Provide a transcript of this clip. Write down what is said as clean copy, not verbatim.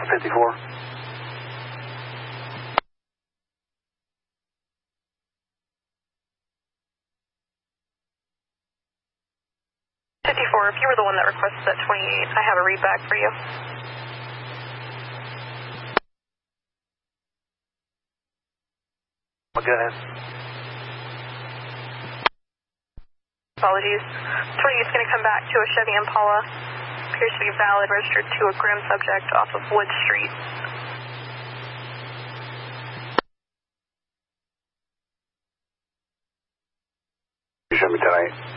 54. If you were the one that requested that 28, I have a read back for you. Go ahead. Apologies. 28 is going to come back to a Chevy Impala. Appears to be valid, registered to a Grim subject off of Wood Street. You show me tonight.